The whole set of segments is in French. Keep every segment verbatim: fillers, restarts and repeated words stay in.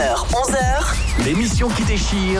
heures, onze heures, l'émission qui déchire.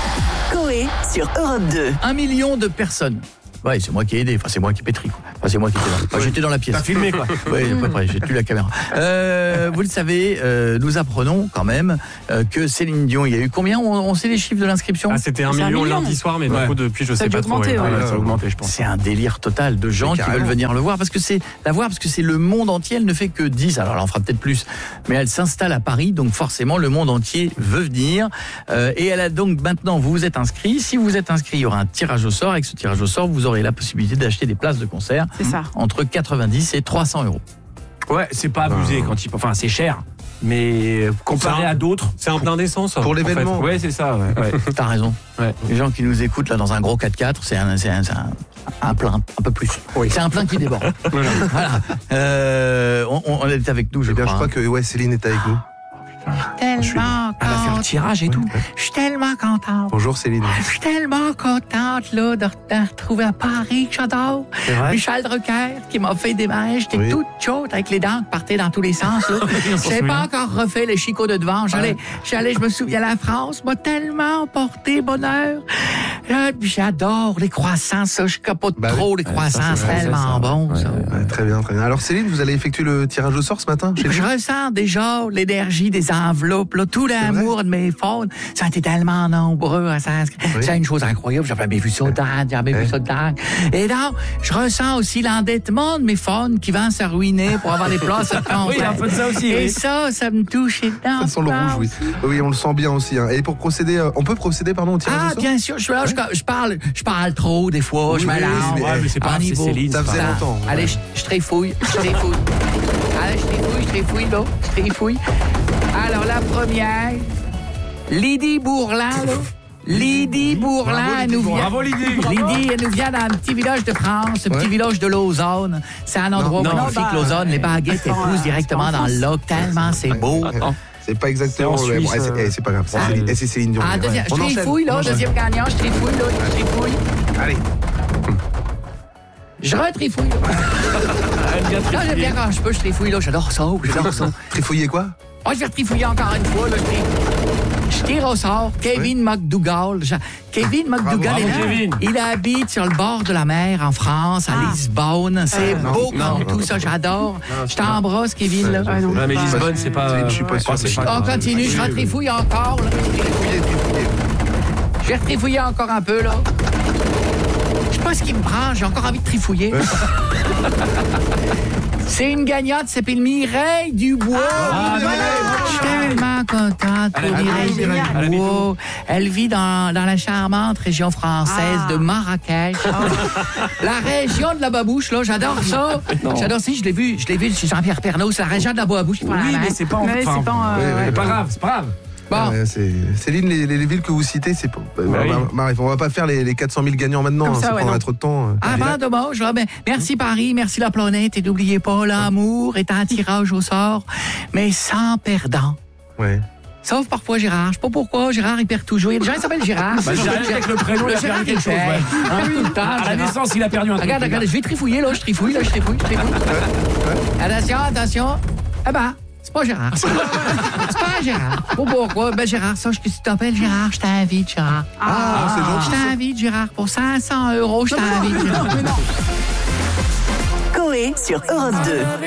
Coé sur Europe deux. Un million de personnes. Ouais, c'est moi qui ai aidé, enfin c'est moi qui pétris quoi. Enfin c'est moi qui étais là. Enfin, j'étais dans la pièce. T'as filmé quoi. Oui, à peu près, j'ai tenu la caméra. Euh, vous le savez, euh, nous apprenons quand même euh, que Céline Dion, il y a eu combien on, on sait les chiffres de l'inscription? Ah, c'était un C'est un million, million lundi soir, mais ouais. du coup depuis je Ça a sais dû pas trop. augmenter, ouais. Ouais, ça a augmenté, je pense. C'est un délire total de gens qui veulent venir le voir parce que c'est la voir parce que c'est le monde entier. Elle ne fait que dix. Alors là, on fera peut-être plus, mais elle s'installe à Paris, donc forcément le monde entier veut venir. Euh, et elle a donc maintenant, vous vous êtes inscrit. Si vous êtes inscrit, il y aura un tirage au sort. Avec ce tirage au sort, vous aurez la possibilité d'acheter des places de concert. C'est ça. Entre quatre-vingt-dix et trois cents euros. Ouais, c'est pas abusé quand il... Enfin, c'est cher. Mais comparé à d'autres, c'est un plein d'essence. Pour l'événement. En fait. Ouais, c'est ça. Ouais. Ouais. T'as raison. Ouais. Les gens qui nous écoutent là dans un gros quatre-quatre, c'est un, c'est un, c'est un, un plein, un peu plus. Oui. C'est un plein qui déborde. Voilà. voilà. Euh, on, on est avec nous, je eh bien, crois. Je crois que ouais, Céline est avec nous. Tellement Elle va faire le tirage et tout. Je suis tellement contente. Bonjour Céline. Je suis tellement contente là, de te retrouver à Paris, que j'adore. Michel Drucker qui m'a fait démarrer. J'étais oui. toute chaude avec les dents qui partaient dans tous les sens. Je n'avais pas encore refait les chicots de devant. J'allais, j'allais, je me souviens, la France m'a tellement porté bonheur. Là, j'adore les croissants, ça. Je capote bah trop oui. les croissants. Ouais, ça, c'est tellement ça, bon, ça. Ouais, ouais, très bien, très bien. Alors Céline, vous allez effectuer le tirage au sort ce matin chez Je vous? ressens déjà l'énergie des enveloppes, là, tout l'amour de mes phones. Ça a été tellement nombreux à s'inscrire. Oui. C'est une chose incroyable. J'avais jamais vu ça de dingue, j'avais jamais vu ça de dingue. Et donc, je ressens aussi l'endettement de mes phones qui vont se ruiner pour avoir des places à concert. Oui, il y a un peu de ça aussi. Et oui. ça, ça me touche dedans. Ça sent le rouge, oui. Oui, on le sent bien aussi. Hein. Et pour procéder, euh, on peut procéder, pardon, au tirage ah, au sort? bien sûr. Je, là, ouais. je, je parle, je parle trop des fois. Oui, je me oui, lance. mais, ouais, mais c'est pas niveau. Céline. Ça faisait longtemps. Ouais. Allez, je, je tréfouille, je tréfouille. Allez, je tréfouille, je tréfouille, là. Je tréfouille. Alors, la première, Lydie Bourlan, là. Lydie Bourlan, elle nous vient. Bravo Lydie. Lydie, elle nous vient d'un petit village de France, un ouais. petit village de Lausanne. C'est un endroit non, magnifique, non, bah, Lausanne. Les baguettes, elles poussent directement dans le lac, tellement c'est beau. Attends. C'est pas exactement. C'est, ouais, Suisse, bon, c'est, euh... c'est pas grave. C'est, Céline, c'est Céline Dion. Ah, deuxième, je trifouille, là. Deuxième gagnant, je trifouille, là. Je trifouille. Allez. Je retrifouille. Là, j'aime bien quand je peux, je trifouille, là. J'adore ça, j'adore ça. Trifouiller quoi? Oh, je vais trifouiller encore une fois, là. Je tire au sort Kevin oui. McDougall. Je... Kevin McDougall, bravo, il, Kevin. il habite sur le bord de la mer en France, à ah. Lisbonne. C'est euh, beau non, comme non, tout non, ça, j'adore. Non, je t'embrasse, Kevin. Là. Ah, non, mais Lisbonne, c'est pas... Je suis pas sûr. On continue, je retrifouille encore. Là. Trifouiller, trifouiller. Je vais retrifouiller encore un peu, là. Je sais pas ce qui me prend, j'ai encore envie de trifouiller. C'est une gagnante, elle s'appelle Mireille Dubois. Ah, voilà. Je suis tellement contente pour Mireille Dubois. Elle vit dans, dans la charmante région française ah. de Marrakech. La région de la babouche, là, j'adore ça. Non. J'adore ça, je l'ai vu, je l'ai vu chez Jean-Pierre Pernaut, c'est la région de la babouche. Oui, mais c'est pas en ouais, c'est pas, euh, ouais, ouais, c'est pas grave, c'est pas grave. Bon. Euh, c'est, Céline, les, les villes que vous citez, c'est pas. Bah, oui. Marie, on va pas faire les, les quatre cent mille gagnants maintenant, ça, hein, ça ouais, prendrait non. trop de temps. Ah, ben, dommage. Ben, merci Paris, merci la planète, et n'oubliez pas, l'amour est un tirage au sort, mais sans perdant. Ouais. Sauf parfois Gérard. Je sais pas pourquoi. Gérard, il perd toujours. Il y a des gens qui s'appellent Gérard. Bah, Gérard, avec le prénom, il a perdu quelque chose. Ouais. Ah, tout le temps, à la naissance, il a perdu un truc. Regarde, regarde, je vais trifouiller, là. Je trifouille, là. Je trifouille, je trifouille. Attention, attention. Ah ben, c'est pas Gérard. C'est pas Gérard. Oh, pourquoi? Ben, Gérard, ça, je, si tu t'appelles Gérard, je t'invite, Gérard. Ah, ah c'est gentil. Je t'invite, Gérard. Pour cinq cents euros, je t'invite, Gérard. Coé sur Europe deux.